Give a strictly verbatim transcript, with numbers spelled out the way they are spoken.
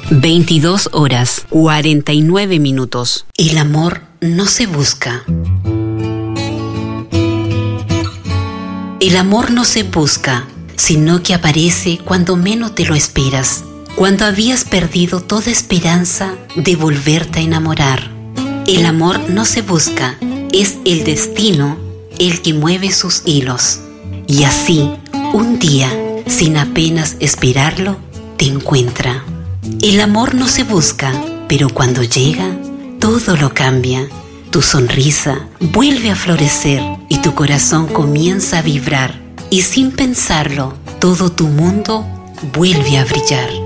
veintidós horas, cuarenta y nueve minutos. El amor no se busca. El amor no se busca, sino que aparece cuando menos te lo esperas, cuando habías perdido toda esperanza de volverte a enamorar. El amor no se busca, es el destino el que mueve sus hilos. Y así, un día, sin apenas esperarlo, te encuentra. El amor no se busca, pero cuando llega, todo lo cambia. Tu sonrisa vuelve a florecer y tu corazón comienza a vibrar. Y sin pensarlo, todo tu mundo vuelve a brillar.